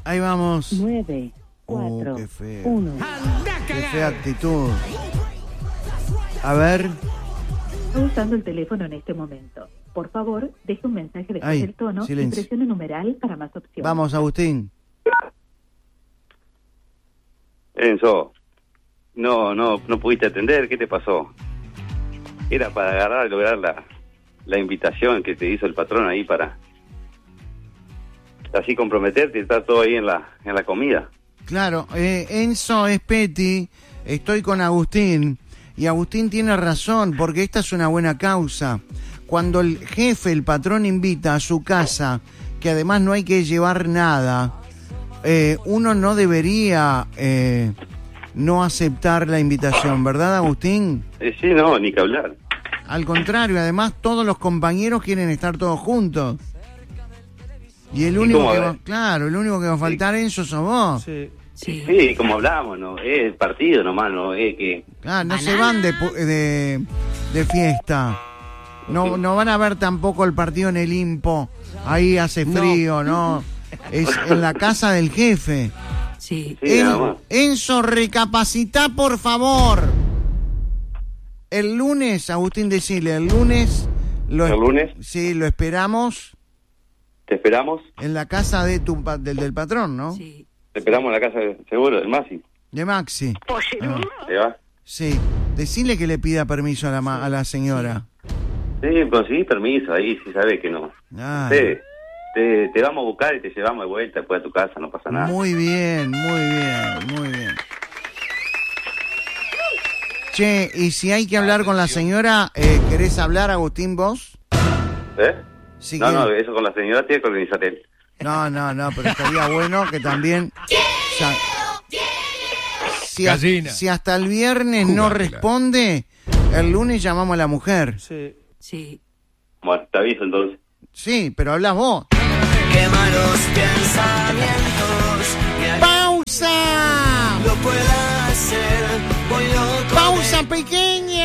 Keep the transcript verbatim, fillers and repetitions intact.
Ahí vamos. nueve, cuatro, uh, qué feo. uno. Qué fea actitud. A ver. Está usando el teléfono en este momento. Por favor, deje un mensaje después Ay, del tono silencio. y presione numeral para más opciones. Vamos, Agustín. Enzo, no, no, no pudiste atender, ¿qué te pasó? Era para agarrar y lograr la, la invitación que te hizo el patrón ahí para así comprometerte y estar todo ahí en la, en la comida. Claro, eh, Enzo es Petty, estoy con Agustín, y Agustín tiene razón, porque esta es una buena causa. Cuando el jefe, el patrón invita a su casa, que además no hay que llevar nada, eh, uno no debería eh, no aceptar la invitación, ¿verdad, Agustín? Eh, sí, no, ni que hablar. Al contrario, además todos los compañeros quieren estar todos juntos. Y el único cómo que va? va, claro, el único que va a faltar, Sí. Enzo, sos vos. Sí. Sí. Sí, como hablábamos, ¿no? Es el partido nomás, ¿no? Es que... Claro, no se van de, pu- de, de fiesta. No, no van a ver tampoco el partido en el Impo. Ahí hace frío, ¿no? Es en la casa del jefe. Sí. Sí, En- nada más. Enzo, recapacitá, por favor. El lunes, Agustín, decile, el lunes... Lo ¿El es- lunes? Sí, lo esperamos ¿Te esperamos? en la casa de tu, pa- del, del patrón, ¿no? Sí. Te esperamos en la casa de seguro, del Masi. De Maxi. Ah, ¿Te va? sí, decile que le pida permiso a la, ma- a la señora. Sí, conseguís permiso ahí, sí sabes que no. Ah, Sí, te, te vamos a buscar y te llevamos de vuelta después a tu casa, no pasa nada. muy bien, muy bien, muy bien. Che, y si hay que hablar con la señora, eh, ¿querés hablar, Agustín, vos? ¿Eh? Si no, no, querés. eso con la señora tiene que organizar él. No, no, no, pero estaría bueno que también... o sea, si, a- Gallina. si hasta el viernes no Jugátela. responde, el lunes llamamos a la mujer. Sí. Sí. Bueno, te aviso entonces. Sí, pero hablas vos. Qué malos pensamientos me ¡Pausa! lo pueda hacer. Voy loco. ¡Pausa pequeña!